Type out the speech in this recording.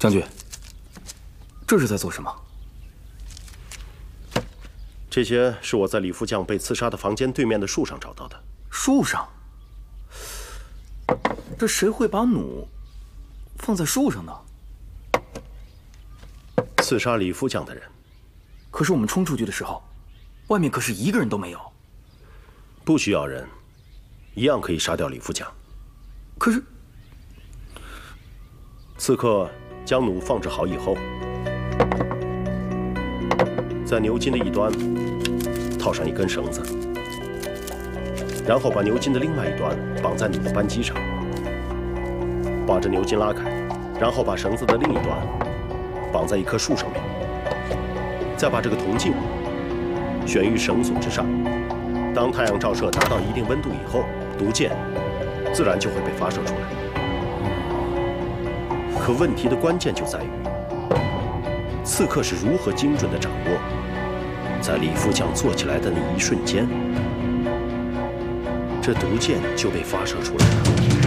将军，这是在做什么？ 这些是我在李副将被刺杀的房间对面的树上找到的。 树上？这谁会把弩放在树上呢？ 刺杀李副将的人。 可是我们冲出去的时候，外面可是一个人都没有。 不需要人，一样可以杀掉李副将。 可是， 刺客将弩放置好以后，在牛筋的一端套上一根绳子，然后把牛筋的另外一端绑在弩的扳机上，把这牛筋拉开，然后把绳子的另一端绑在一棵树上面，再把这个铜镜悬于绳索之上。当太阳照射达到一定温度以后，毒箭自然就会被发射出来。可问题的关键就在于，刺客是如何精准地掌握在李副将坐起来的那一瞬间，这毒箭就被发射出来了。